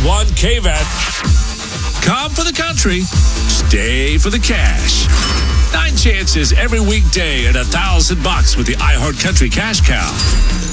101 KVET. Come for the country, stay for the cash. 9 chances every weekday at $1,000 with the iHeart Country Cash Cow.